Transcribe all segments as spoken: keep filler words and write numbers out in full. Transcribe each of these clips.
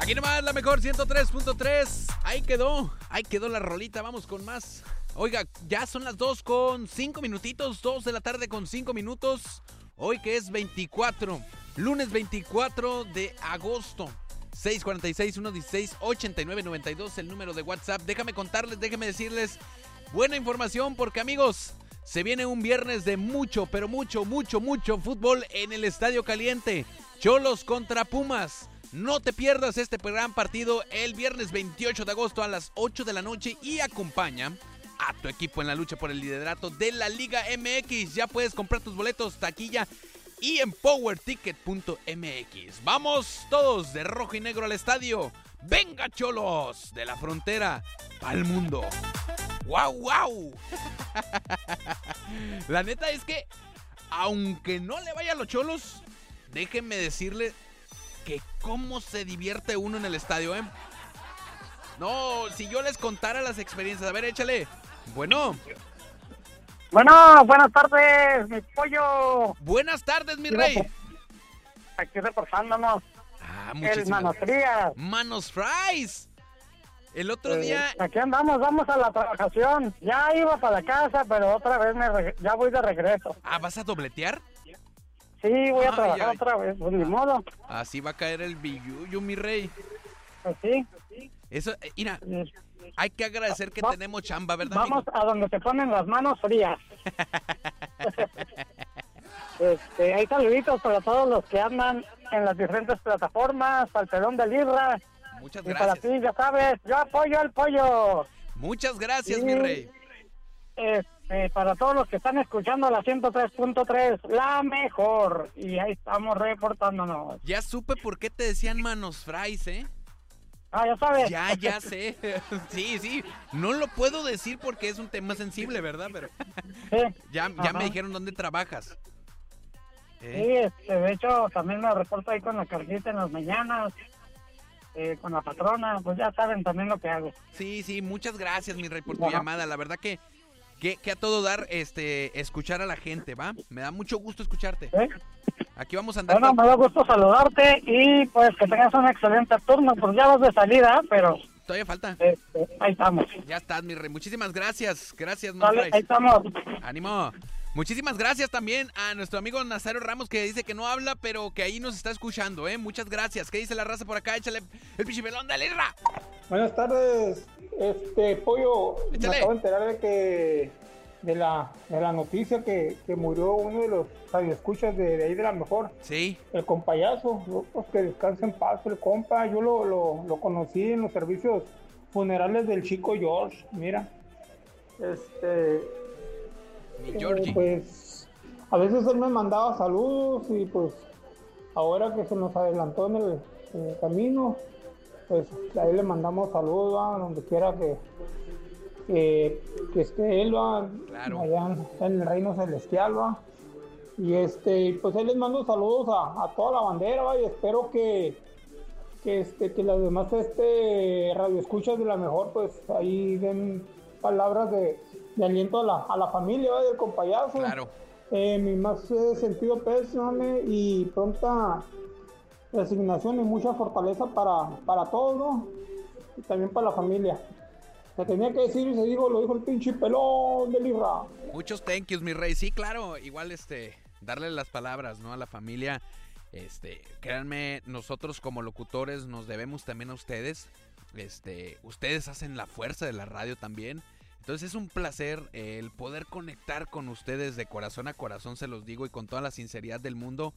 Aquí nomás la mejor ciento tres punto tres. Ahí quedó, ahí quedó la rolita. Vamos con más. Oiga, ya son las dos con cinco minutitos, dos de la tarde con cinco minutos. Hoy que es veinticuatro, lunes veinticuatro de agosto. seis cuatro seis, uno uno seis, ocho nueve nueve dos, el número de WhatsApp. Déjame contarles, déjame decirles buena información porque, amigos, se viene un viernes de mucho, pero mucho, mucho, mucho fútbol en el Estadio Caliente. Cholos contra Pumas. No te pierdas este gran partido el viernes veintiocho de agosto a las ocho de la noche y acompaña a tu equipo en la lucha por el liderato de la Liga M X. Ya puedes comprar tus boletos, taquilla y en power ticket punto m x. Vamos todos de rojo y negro al estadio. ¡Venga, Cholos! De la frontera al mundo. ¡Guau, guau! La neta es que, aunque no le vaya a los Cholos, déjenme decirle que cómo se divierte uno en el estadio, ¿eh? No, si yo les contara las experiencias. A ver, échale. Bueno. Bueno, buenas tardes, mi pollo. Buenas tardes, mi rey. Aquí reportándonos. Ah, El muchísimas Manos Frías. Manos Fries. El otro Eh, día... Aquí andamos, vamos a la trabajación. Ya iba para la casa, pero otra vez me reg- ya voy de regreso. Ah, ¿vas a dobletear? Sí, voy a Ay, trabajar ay. otra vez, pues ni modo. Así va a caer el billuyo, mi rey. Pues sí. Eso, eh, mira, Eh, hay que agradecer que Va- tenemos chamba, ¿verdad, Vamos amigo? a donde se ponen las manos frías. Este, hay saluditos para todos los que andan en las diferentes plataformas, al pelón de Libra. Muchas Y para gracias. ti, ya sabes, yo apoyo al pollo. Muchas gracias, Sí. mi rey. Este, para todos los que están escuchando la ciento tres punto tres, la mejor. Y ahí estamos reportándonos. Ya supe por qué te decían Manos Fries, ¿eh? Ah, ya sabes. Ya, ya sé. Sí, sí. No lo puedo decir porque es un tema sensible, ¿verdad? Pero Sí, ya, ya Ajá. me dijeron dónde trabajas. sí, ¿Eh? este, de hecho, también me reporto ahí con la carguita en las mañanas, eh, con la patrona. Pues ya saben también lo que hago. Sí, sí, muchas gracias, mi rey, por tu Ajá. llamada. La verdad que, que, que a todo dar, este, escuchar a la gente, ¿va? Me da mucho gusto escucharte. ¿Sí? Aquí vamos a andar. Bueno, me da gusto saludarte y pues que tengas un excelente turno. Pues ya vas de salida, pero Todavía falta. este, ahí estamos. Ya estás, mi rey. Muchísimas gracias. Gracias, Manos Vale, Fries. ahí estamos. Ánimo. Muchísimas gracias también a nuestro amigo Nazario Ramos, que dice que no habla, pero que ahí nos está escuchando, ¿eh? Muchas gracias. ¿Qué dice la raza por acá? Échale el pichipelón de Lirra. Buenas tardes, este pollo. Échale. Me acabo de enterar de que de la, de la noticia que, que murió uno de los radioescuchas de, de ahí de la mejor, Sí. el compayazo. Yo, pues, que descanse en paz el compa. Yo lo, lo, lo conocí en los servicios funerales del chico George. Mira, este, Mi eh, Georgie. pues a veces él me mandaba saludos y pues ahora que se nos adelantó en el, en el camino, pues ahí le mandamos saludos, ¿va? Donde quiera que, que, que esté él, ¿va? Claro. Allá en, en el reino celestial, ¿va? Y este, pues ahí les mando saludos a, a toda la bandera, ¿va? Y espero que, que, este, que las demás este, radioescuchas de la mejor, pues ahí den palabras de, de aliento a la, a la familia, ¿va? Del compayazo. Claro. Eh, mi más eh, sentido pésame y pronta resignación y mucha fortaleza para, para todos, ¿no? Y también para la familia. Se tenía que decir y se dijo, lo dijo el pinche pelón de Libra. Muchos thank yous, mi rey. Sí, claro, igual este, darle las palabras, ¿no? A la familia. Este, créanme, nosotros como locutores nos debemos también a ustedes. Este, ustedes hacen la fuerza de la radio también. Entonces es un placer eh, el poder conectar con ustedes de corazón a corazón, se los digo, y con toda la sinceridad del mundo.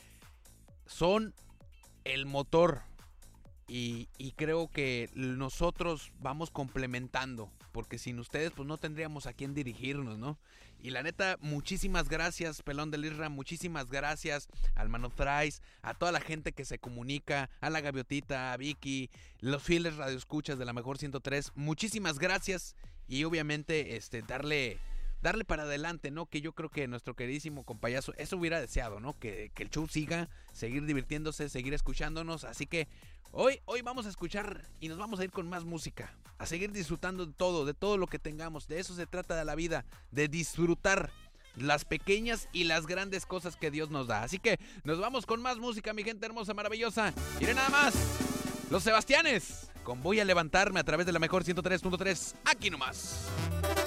Son el motor. Y, y creo que nosotros vamos complementando, porque sin ustedes pues no tendríamos a quién dirigirnos, ¿no? Y la neta, muchísimas gracias, Pelón de Lirra, muchísimas gracias al Manos Fries, a toda la gente que se comunica, a la Gaviotita, a Vicky, los fieles radioescuchas de la mejor ciento tres, muchísimas gracias y obviamente este darle... darle para adelante, ¿no? Que yo creo que nuestro queridísimo compayazo eso hubiera deseado, ¿no? Que, que el show siga, seguir divirtiéndose, seguir escuchándonos. Así que hoy, hoy vamos a escuchar y nos vamos a ir con más música. A seguir disfrutando de todo, de todo lo que tengamos. De eso se trata de la vida, de disfrutar las pequeñas y las grandes cosas que Dios nos da. Así que nos vamos con más música, mi gente hermosa, maravillosa. Miren nada más. Los Sebastianes, con Voy a levantarme a través de la mejor ciento tres punto tres, aquí nomás.